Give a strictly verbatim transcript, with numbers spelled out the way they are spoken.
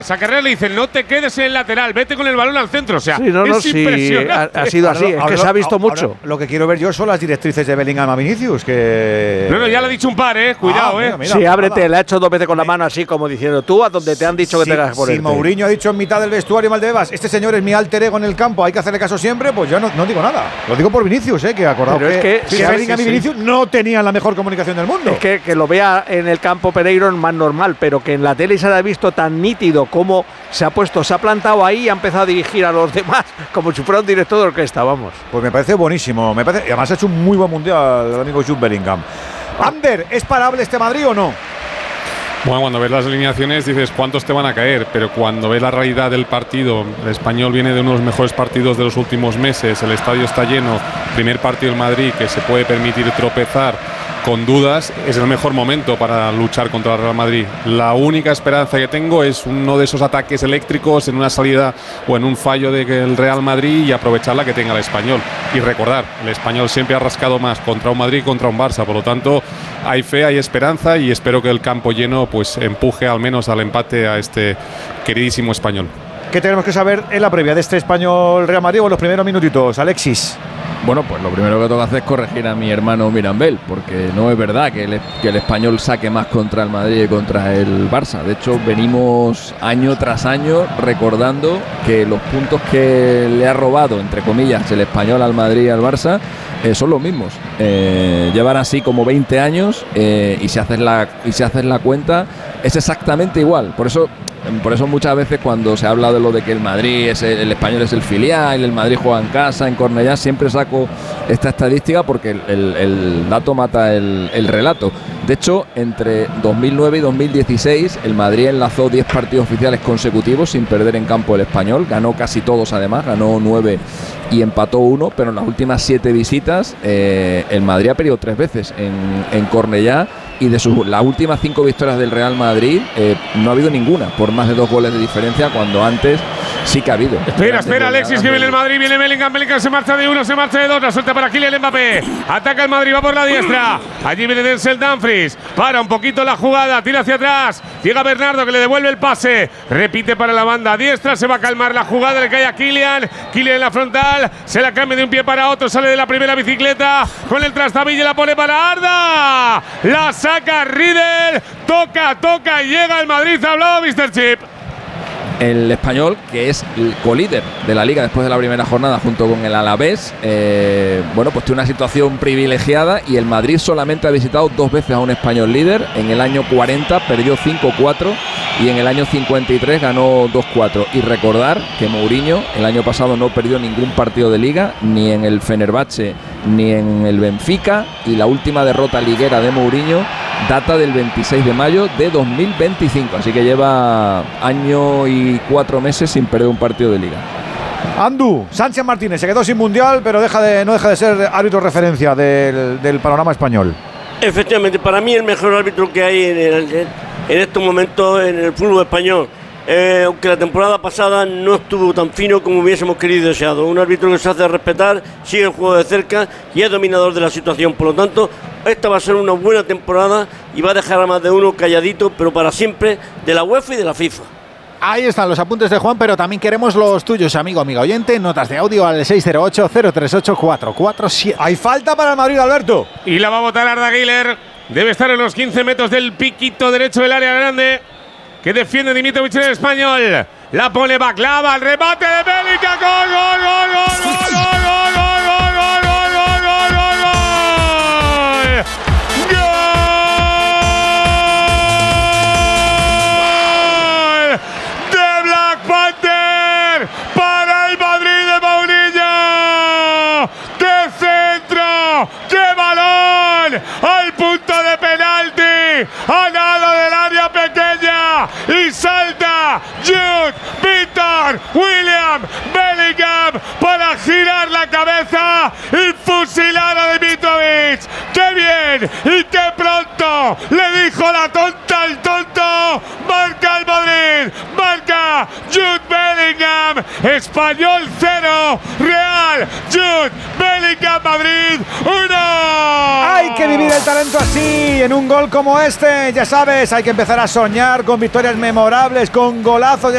Esa carrera le dicen, no te quedes en el lateral, vete con el balón al centro. O sea, sí, no, no, es sí, impresionante. Ha, ha sido así, ahora, es que ahora, se ha visto ahora, mucho. Lo que quiero ver yo son las directrices de Bellingham a Vinicius. Que… No, no, ya le ha dicho un par, eh. Cuidado, ah, mira, eh. mira, sí, ábrete, le ha hecho dos veces con la mano así, como diciendo tú, a donde te han dicho si, que tengas que ponerte. Si Mourinho ha dicho en mitad del vestuario, Maldebebas, este señor es mi alter ego en el campo, hay que hacerle caso siempre, pues yo no, no digo nada. Lo digo por Vinicius, eh, que acordado Pero que, es que, que sí, Bellingham sí, y Vinicius sí. no tenían la mejor comunicación del mundo. Es que, que lo vea en el campo Pereiro es más normal, pero que en la tele se haya visto tan nítido como se ha puesto, se ha plantado ahí y ha empezado a dirigir a los demás como si fuera un director de orquesta, vamos. Pues me parece buenísimo, me parece, y además ha hecho un muy buen mundial el amigo Jude Bellingham. Ander, ¿es parable este Madrid o no? Bueno, cuando ves las alineaciones dices cuántos te van a caer, pero cuando ves la realidad del partido, el Español viene de uno de los mejores partidos de los últimos meses, el estadio está lleno, primer partido del Madrid que se puede permitir tropezar con dudas, es el mejor momento para luchar contra el Real Madrid. La única esperanza que tengo es uno de esos ataques eléctricos en una salida o en un fallo del Real Madrid y aprovechar la que tenga el Español. Y recordar, el Español siempre ha rascado más contra un Madrid que contra un Barça, por lo tanto hay fe, hay esperanza y espero que el campo lleno pues empuje al menos al empate a este queridísimo Español. ¿Qué tenemos que saber en la previa de este Español Real Madrid o en los primeros minutitos, Alexis? Bueno, pues lo primero que tengo que hacer es corregir a mi hermano Mirambel, porque no es verdad que el, que el Español saque más contra el Madrid y contra el Barça. De hecho, venimos año tras año recordando que los puntos que le ha robado, entre comillas, el Español al Madrid y al Barça eh, son los mismos. Eh, llevan así como veinte años eh, y si haces la, y si haces la cuenta es exactamente igual. Por eso Por eso muchas veces cuando se habla de lo de que el Madrid es el, el Español es el filial, el Madrid juega en casa, en Cornellá, siempre saco esta estadística porque el, el, el dato mata el, el relato. De hecho, entre dos mil nueve y dos mil dieciséis el Madrid enlazó diez partidos oficiales consecutivos sin perder en campo el Español, ganó casi todos además, ganó nueve y empató uno, pero en las últimas siete visitas eh, el Madrid ha perdido tres veces en, en Cornellá. Y de sus, las últimas cinco victorias del Real Madrid eh, no ha habido ninguna por más de dos goles de diferencia, cuando antes sí que ha habido. Espera, espera, Alexis, que viene el Madrid, viene Bellingham, Bellingham se marcha de uno, se marcha de dos, la suelta para Kylian Mbappé, ataca el Madrid, va por la diestra, allí viene Denzel Dumfries, para un poquito la jugada, tira hacia atrás, llega Bernardo que le devuelve el pase, repite para la banda diestra, se va a calmar la jugada, le cae a Kylian, Kylian en la frontal, se la cambia de un pie para otro, sale de la primera bicicleta, con el trastabille la pone para Arda, la saca Riedel, toca, toca, llega el Madrid, ha hablado míster Chip. El Español, que es el colíder de la Liga después de la primera jornada junto con el Alavés, eh, bueno, pues tiene una situación privilegiada y el Madrid solamente ha visitado dos veces a un Español líder. En el año cuarenta perdió cinco cuatro y en el año cincuenta y tres ganó dos cuatro. Y recordar que Mourinho el año pasado no perdió ningún partido de Liga, ni en el Fenerbahce ni en el Benfica, y la última derrota liguera de Mourinho data del veintiséis de mayo de dos mil veinticinco, así que lleva año y cuatro meses sin perder un partido de Liga. Andu, Sánchez Martínez se quedó sin mundial, pero deja de, no deja de ser árbitro referencia del, del panorama español. Efectivamente, para mí el mejor árbitro que hay en, el, en estos momentos en el fútbol español. Eh, aunque la temporada pasada no estuvo tan fino como hubiésemos querido y deseado. Un árbitro que se hace respetar, sigue el juego de cerca y es dominador de la situación. Por lo tanto, esta va a ser una buena temporada y va a dejar a más de uno calladito, pero para siempre, de la UEFA y de la FIFA. Ahí están los apuntes de Juan, pero también queremos los tuyos, amigo, amiga oyente. Notas de audio al seis cero ocho, cero tres ocho, cuatro cuatro siete. Hay falta para el Madrid, Alberto. Y la va a botar Arda Güler. Debe estar en los quince metros del piquito derecho del área grande, que defiende Dimitrovic en el Español. La pone Baklava, el remate de Bellingham. ¡Gol, gol, gol, gol, gol, gol, gol, gol, gol, gol, gol, gol, gol, gol! ¡Gol! ¡De Black Panther! ¡Para el Madrid de Mourinho! ¡Qué centro! ¡Qué balón! ¡Al punto de penalti! ¡A nada del área pequeña! ¡Y salta Jude, Víctor, William, Bellingham para girar la cabeza y fusilar a Dimitrovic! ¡Qué bien! ¡Y qué pronto! Le dijo la tonta al tonto. ¡Marca el Madrid! ¡Marca Jude Bellingham! Español cero, Real Jude Bellingham Madrid uno. Hay que vivir el talento así, en un gol como este. Ya sabes, hay que empezar a soñar con victorias memorables, con golazos.